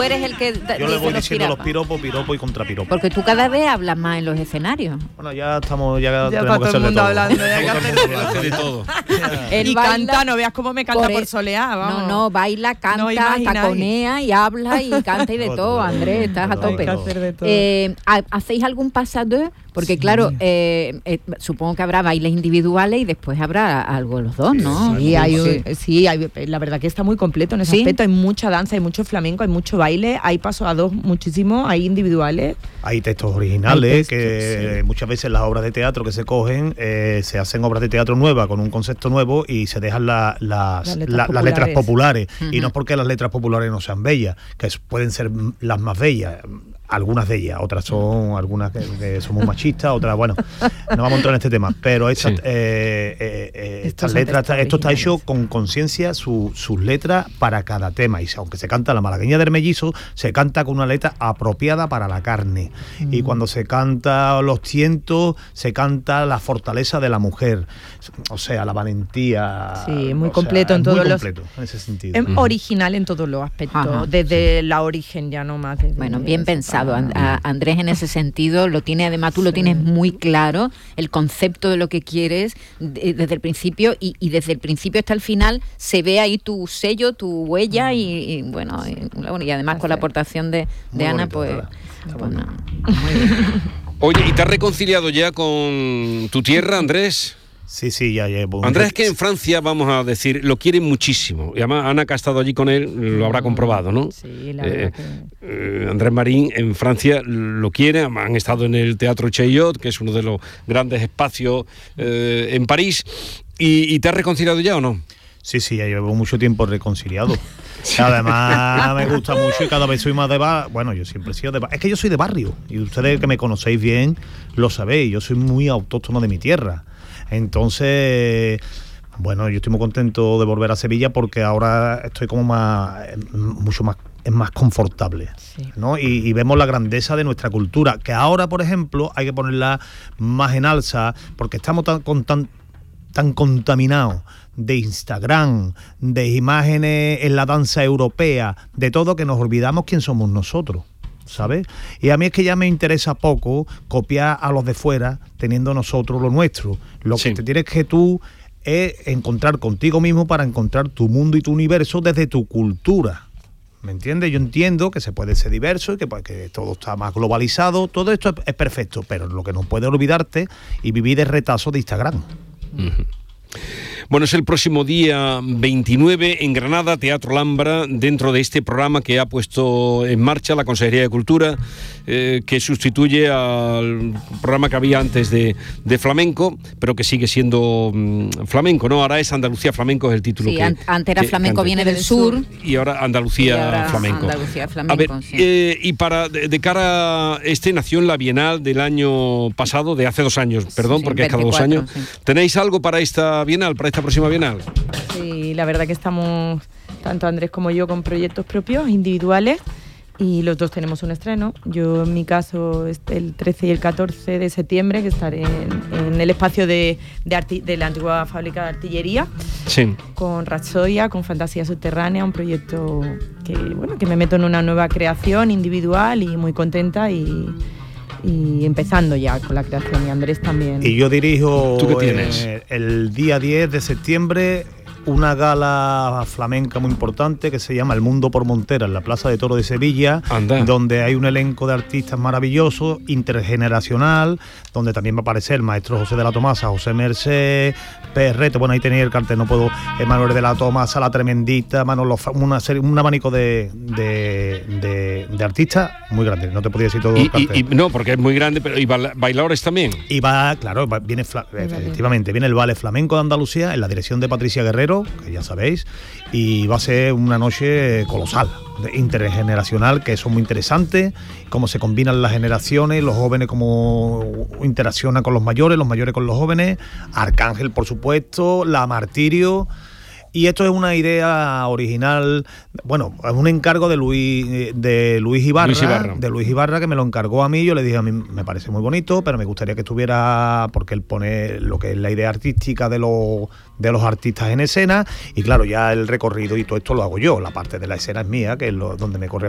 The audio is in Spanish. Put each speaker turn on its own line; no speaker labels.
tú eres el que
Yo le voy
dice
diciendo los
piropos.
piropos y contrapiropos.
Porque tú cada vez hablas más en los escenarios.
Bueno, ya tenemos
Ya
tenemos
está
que
todo
hacer
el
de
mundo
todo.
hablando, ya hay que hacer
Hace de todo.
Él
y
baila,
canta, no veas cómo me canta por
e-
soleá, vamos.
No, baila,
No
canta,
imagináis.
taconea y habla y canta y de todo, Andrés, estás a
Todo.
tope.
Hay que hacer de todo.
¿Hacéis algún pasador? Porque claro, supongo que habrá bailes individuales y después habrá algo los dos, ¿no?
Sí, la verdad que está muy completo en ese
¿Sí?
aspecto. Hay mucha danza, hay mucho flamenco, hay mucho baile, hay paso a dos muchísimo, hay individuales.
Hay textos originales,
Hay textos,
que muchas veces las obras de teatro que se cogen, se hacen obras de teatro nuevas con un concepto nuevo y se dejan las letras populares. Y no es porque las letras populares no sean bellas, que pueden ser las más bellas. Algunas de ellas, otras son algunas que somos machistas, otras, bueno, no vamos a entrar en este tema, pero estas letras, esto está hecho con conciencia, sus letras para cada tema, y aunque se canta la malagueña del mellizo, se canta con una letra apropiada para la carne, y cuando se canta los tientos, se canta la fortaleza de la mujer, o sea, la valentía.
Sí, muy completo en todos los...
en ese sentido.
Es original en todos los aspectos, desde la origen ya no más.
Bueno, bien pensado. Andrés en ese sentido lo tiene, además tú lo tienes muy claro, el concepto de lo que quieres desde el principio y desde el principio hasta el final se ve ahí tu sello, tu huella y además con la aportación de Ana,
bonito,
pues
bueno.
muy bien.
Oye, ¿y te has reconciliado ya con tu tierra, Andrés?
Sí, ya llevo.
Andrés, que en Francia, vamos a decir, lo quieren muchísimo. Y además, Ana, que ha estado allí con él, lo habrá comprobado, ¿no?
Sí, la verdad que...
Andrés Marín en Francia lo quiere. Han estado en el Teatro Chaillot, que es uno de los grandes espacios en París. ¿Y te has reconciliado ya o no?
Sí, ya llevo mucho tiempo reconciliado. Además me gusta mucho y cada vez soy más de barrio. Bueno, yo siempre he sido de barrio. Es que yo soy de barrio y ustedes que me conocéis bien lo sabéis. Yo soy muy autóctono de mi tierra. Entonces, bueno, yo estoy muy contento de volver a Sevilla porque ahora estoy como es más confortable, ¿no? Y vemos la grandeza de nuestra cultura, que ahora, por ejemplo, hay que ponerla más en alza porque estamos tan contaminados de Instagram, de imágenes en la danza europea, de todo, que nos olvidamos quién somos nosotros, ¿sabes? Y a mí es que ya me interesa poco copiar a los de fuera teniendo nosotros lo nuestro. Lo que te tienes que tú es encontrar contigo mismo para encontrar tu mundo y tu universo desde tu cultura. ¿Me entiendes? Yo entiendo que se puede ser diverso y que todo está más globalizado, todo esto es perfecto, pero lo que no puedes olvidarte y vivir de retazo de Instagram.
Uh-huh. Bueno, es el próximo día 29 en Granada, Teatro Alhambra, dentro de este programa que ha puesto en marcha la Consejería de Cultura, que sustituye al programa que había antes de flamenco, pero que sigue siendo flamenco, ¿no? Ahora es Andalucía Flamenco, es el título.
Sí, antes era Flamenco viene del sur.
Y ahora Andalucía Flamenco.
Andalucía Flamenco,
a ver,
sí.
y para de cara a nació en la Bienal del año pasado, de hace 2 años, perdón,
Sí,
porque
24,
es cada 2 años.
sí.
¿Tenéis algo para esta Bienal, para esta próxima Bienal?
Sí, la verdad que estamos, tanto Andrés como yo, con proyectos propios, individuales, y los dos tenemos un estreno. Yo, en mi caso, el 13 y el 14 de septiembre, que estaré en el espacio de la antigua fábrica de artillería,
Sí.
con Ratsoya, con Fantasía Subterránea, un proyecto que me meto en una nueva creación individual y muy contenta y empezando ya con la creación, y Andrés también.
Y yo dirijo
¿Tú qué tienes?
El día 10 de septiembre una gala flamenca muy importante que se llama El Mundo por Montera, en la Plaza de Toros de Sevilla.
Anda.
Donde hay un elenco de artistas maravillosos, intergeneracional, donde también va a aparecer el maestro José de la Tomasa, José Merced, Perreto, bueno, ahí tenéis el cartel, no puedo, Manuel de la Tomasa, La Tremendita, Manolo, un abanico de artistas muy grande, no te podía decir todo el cartel.
Y no, porque es muy grande, pero y bailadores también.
Y efectivamente, viene el Ballet Flamenco de Andalucía en la dirección de Patricia Guerrero, que ya sabéis, y va a ser una noche colosal, intergeneracional, que eso es muy interesante, cómo se combinan las generaciones, los jóvenes cómo interaccionan con los mayores con los jóvenes, Arcángel, por supuesto, La Martirio. Y esto es una idea original, bueno, es un encargo de Luis Ibarra, que me lo encargó a mí. Yo le dije, a mí me parece muy bonito, pero me gustaría que estuviera, porque él pone lo que es la idea artística de los artistas en escena, y claro, ya el recorrido y todo esto lo hago yo, la parte de la escena es mía, que es donde me corresponde.